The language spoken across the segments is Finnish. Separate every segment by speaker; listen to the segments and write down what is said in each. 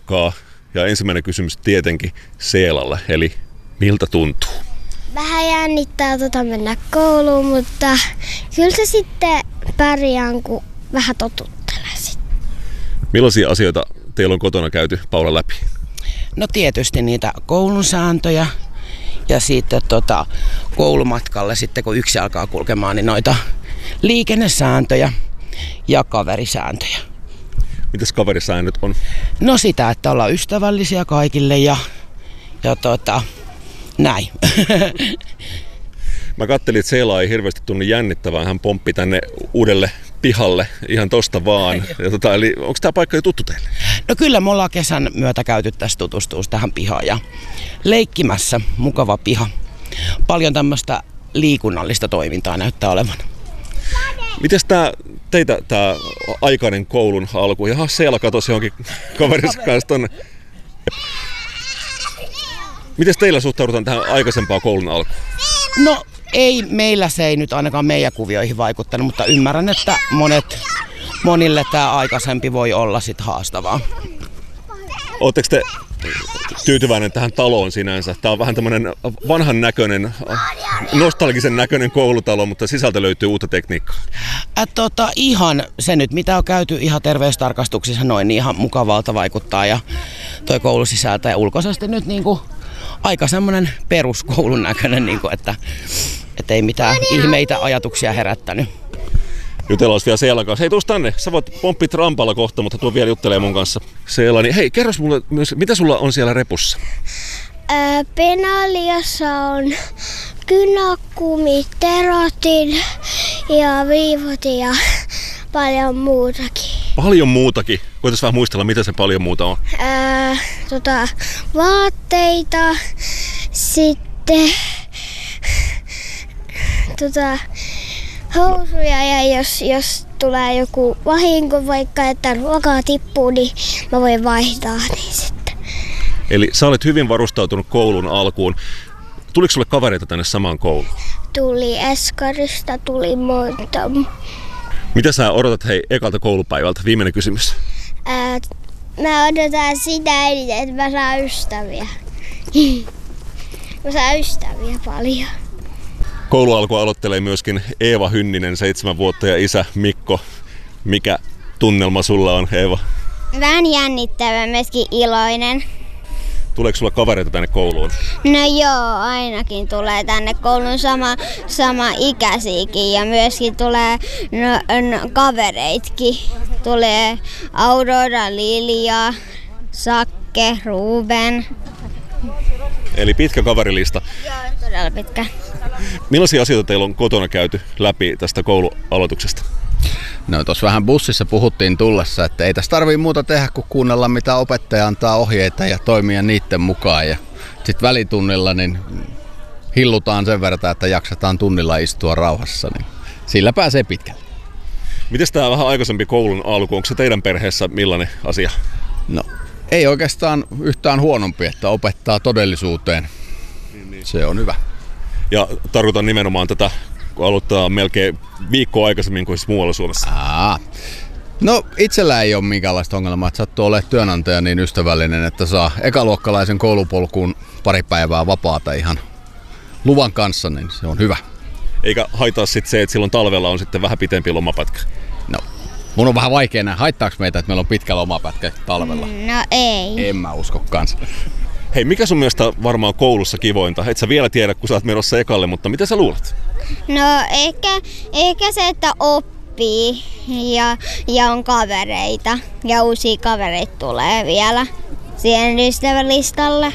Speaker 1: luokkaa ja ensimmäinen kysymys tietenkin Seelalle, eli miltä tuntuu?
Speaker 2: Vähän jännittää mennä kouluun, mutta kyllä se sitten pärjään, kun vähän totuttelee sitten.
Speaker 1: Millaisia asioita teillä on kotona käyty, Paula, läpi?
Speaker 3: No tietysti niitä koulun sääntöjä ja sitten koulumatkalle sitten kun yksi alkaa kulkemaan, niin noita liikennesääntöjä ja kaverisääntöjä.
Speaker 1: Mitäs kaverisäännöt on?
Speaker 3: No sitä, että ollaan ystävällisiä kaikille ja näin.
Speaker 1: Mä kattelin, että Seela ei hirveästi tunnu jännittävää. Hän pomppi tänne uudelle pihalle ihan tosta vaan. Ja eli onko tämä paikka jo tuttu teille?
Speaker 3: No kyllä me ollaan kesän myötä käyty tässä tutustuus tähän pihaan ja leikkimässä. Mukava piha. Paljon tämmöistä liikunnallista toimintaa näyttää olevan.
Speaker 1: Mites teitä tämä aikainen koulun alku? Jaha, Seela katosi johonkin kaverinsa kanssa tonne. Mites teillä suhtaudutaan tähän aikaisempaan koulun alkuun?
Speaker 3: No meillä se ei nyt ainakaan meidän kuvioihin vaikuttanut, mutta ymmärrän, että monille tämä aikaisempi voi olla sit haastavaa.
Speaker 1: Oletteko te tyytyväinen tähän taloon sinänsä? Tämä on vähän tämmöinen vanhan näköinen, nostalgisen näköinen koulutalo, mutta sisältä löytyy uutta tekniikkaa.
Speaker 3: Ihan se nyt, mitä on käyty ihan terveystarkastuksissa noin, niin ihan mukavalta vaikuttaa ja toi koulusisältö ja ulkoisesti nyt niinku aika semmoinen peruskoulun näköinen, niinku, että ei mitään ihmeitä ajatuksia herättänyt.
Speaker 1: Jutellaan vielä Seelan kanssa. Hei, tuus tänne. Sä voit pomppia rampalla kohta, mutta tuo vielä juttelee mun kanssa. Seela, niin hei, kerros mulle myös, mitä sulla on siellä repussa?
Speaker 2: Penaliassa on kynäkumit, terotin ja viivot ja paljon muutakin.
Speaker 1: Paljon muutakin? Voitais vähän muistella, mitä se paljon muuta on?
Speaker 2: Vaatteita, sitten housuja ja jos tulee joku vahinko, vaikka että ruokaa tippuu, niin mä voin vaihtaa niin sitten.
Speaker 1: Eli sä olet hyvin varustautunut koulun alkuun. Tuliko sulle kavereita tänne samaan kouluun?
Speaker 2: Tuli Eskarista, tuli monta.
Speaker 1: Mitä sä odotat ekalta koulupäivältä? Viimeinen kysymys.
Speaker 2: Mä odotan sitä eniten, että mä saan ystäviä. Mä saan ystäviä paljon.
Speaker 1: Koulualku aloittelee myöskin Eeva Hynninen, 7 vuotta, ja isä Mikko. Mikä tunnelma sulla on, Eeva?
Speaker 2: Vähän jännittävä, myöskin iloinen.
Speaker 1: Tuleeko sulla kavereita tänne kouluun?
Speaker 2: No joo, ainakin tulee tänne kouluun sama ikäisiäkin ja myöskin tulee kavereitkin. Tulee Aurora, Lilia, Sakke, Ruben.
Speaker 1: Eli pitkä kaverilista.
Speaker 2: Joo, todella pitkä.
Speaker 1: Millaisia asioita teillä on kotona käyty läpi tästä koulualoituksesta?
Speaker 4: No tuossa vähän bussissa puhuttiin tullessa, että ei tässä tarvitse muuta tehdä kuin kuunnella mitä opettaja antaa ohjeita ja toimia niiden mukaan. Ja sitten välitunnilla niin hillutaan sen verran, että jaksetaan tunnilla istua rauhassa, niin sillä pääsee pitkälle.
Speaker 1: Miten tämä vähän aikaisempi koulun alku, onko se teidän perheessä millainen asia?
Speaker 4: No ei oikeastaan yhtään huonompi, että opettaa todellisuuteen. Se on hyvä.
Speaker 1: Ja tarkoitan nimenomaan tätä, kun aloittaa melkein viikkoa aikaisemmin kuin siis muualla Suomessa.
Speaker 4: No itsellä ei ole minkäänlaista ongelmaa, että sattuu olemaan työnantaja niin ystävällinen, että saa ekaluokkalaisen koulupolkuun pari päivää vapaata ihan luvan kanssa, niin se on hyvä.
Speaker 1: Eikä haittaa sitten se, että silloin talvella on sitten vähän pitempi lomapätkä?
Speaker 4: No, mun on vähän vaikea nähdä. Haittaako meitä, että meillä on pitkä lomapätkä talvella?
Speaker 2: No ei.
Speaker 4: En mä usko kanssa.
Speaker 1: Hei, mikä sun mielestä varmaan koulussa kivointa? Et sä vielä tiedä, kun sä oot menossa ekalle, mutta mitä sä luulet?
Speaker 2: No ehkä se, että oppii ja on kavereita ja uusia kavereita tulee vielä siihen ystävälistalle.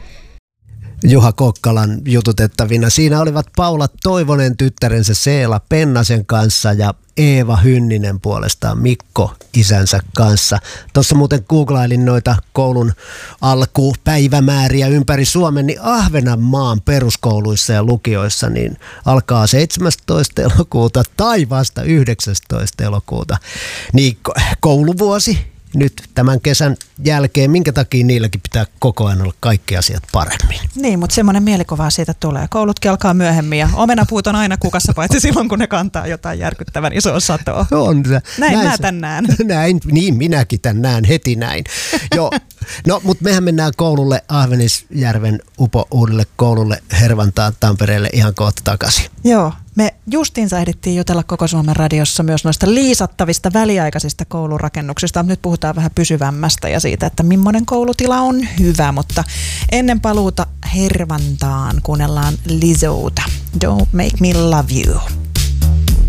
Speaker 5: Juha Kokkalan jututettavina. Siinä olivat Paula Toivonen tyttärensä Seela Pennasen kanssa ja Eeva Hynninen puolestaan Mikko isänsä kanssa. Tuossa muuten googlailin noita koulun alkupäivämääriä ympäri Suomen, niin Ahvenanmaan peruskouluissa ja lukioissa niin alkaa 17. elokuuta tai vasta 19. elokuuta. Niin kouluvuosi nyt tämän kesän jälkeen, minkä takia niilläkin pitää koko ajan olla kaikki asiat paremmin.
Speaker 6: Niin, mutta semmoinen mielikuva siitä tulee. Koulutkin alkaa myöhemmin ja omenapuut on aina kukassa paitsi silloin, kun ne kantaa jotain järkyttävän isoa satoa.
Speaker 5: On se.
Speaker 6: Näin mä tän näen.
Speaker 5: Näin, niin minäkin tän näen heti näin. Joo, No, mutta mehän mennään koululle Ahvenisjärven Upo uudelle koululle Hervantaan Tampereelle ihan kohta takaisin.
Speaker 6: Joo, me justiinsa ehdittiin jutella Koko Suomen radiossa myös noista liisattavista väliaikaisista koulurakennuksista. Nyt puhutaan vähän pysyvämmästä ja siitä, että millainen koulutila on hyvä, mutta ennen paluuta Hervantaan kuunnellaan Lizzouta. Don't make me love you.